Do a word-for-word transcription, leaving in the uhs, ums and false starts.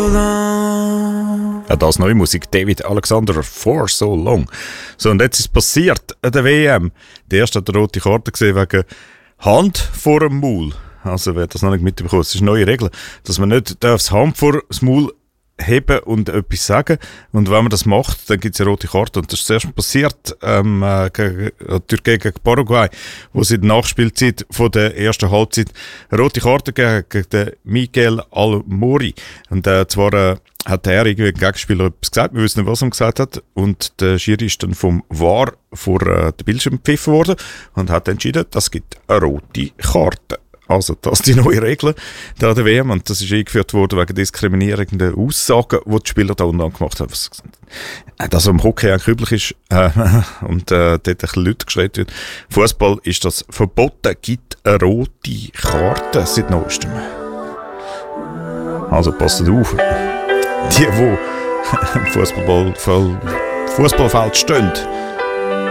long. Ja, das neue Musik, David Alexander, For So Long. So, und jetzt ist passiert an der W M. Der erste hat eine rote Karte gesehen wegen Hand vor dem Maul. Also, wer das noch nicht mitbekommen, es ist eine neue Regel, dass man nicht das Hand vor das Maul heben und etwas sagen. Und wenn man das macht, dann gibt es eine rote Karte. Und das ist zuerst passiert ähm, äh, gegen, äh, Türkei gegen Paraguay, wo sie in der Nachspielzeit von der ersten Halbzeit eine rote Karte gegen, gegen den Miguel Almori. Und äh, zwar äh, hat er irgendwie ein Gegenspieler etwas gesagt, wir wissen nicht, was er gesagt hat. Und der Schiri ist dann vom V A R vor äh, den Bildschirm gepfiffen worden und hat entschieden, das gibt eine rote Karte. Also, das sind die neuen Regeln der W M und das ist eingeführt worden wegen diskriminierenden Aussagen, die die Spieler da unten gemacht haben. Das, was im Hockey eigentlich üblich ist äh, und äh, dort ein bisschen Leute geschreit wird. Fußball ist das verboten, gibt eine rote Karte seit neuestem. Also, passt auf. Die, die im Fußballball, Fußballfeld stehen,